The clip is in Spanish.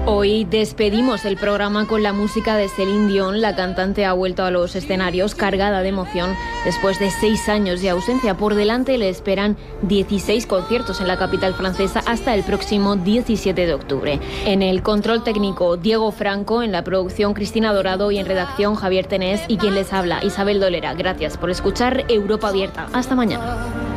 Hoy despedimos el programa con la música de Céline Dion. La cantante ha vuelto a los escenarios cargada de emoción después de 6 años de ausencia. Por delante le esperan 16 conciertos en la capital francesa hasta el próximo 17 de octubre. En el control técnico, Diego Franco, en la producción Cristina Dorado y en redacción Javier Tenés y quien les habla, Isabel Dolera. Gracias por escuchar Europa Abierta. Hasta mañana.